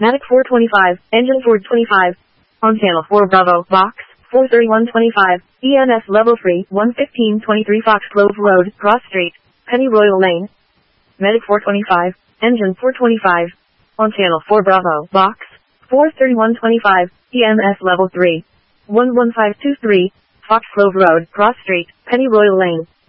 Matic 425, engine Ford 25. On channel 4 Bravo, box, 43125, EMS level 3, 11523 Foxglove Road, Cross Street, Pennyroyal Lane. Medic 425, engine 425. On channel 4 Bravo, box, 43125, EMS level 3, 11523, Foxglove Road, Cross Street, Pennyroyal Lane.